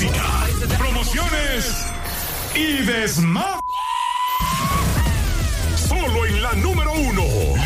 música, promociones y desmadre. Solo en la número 1,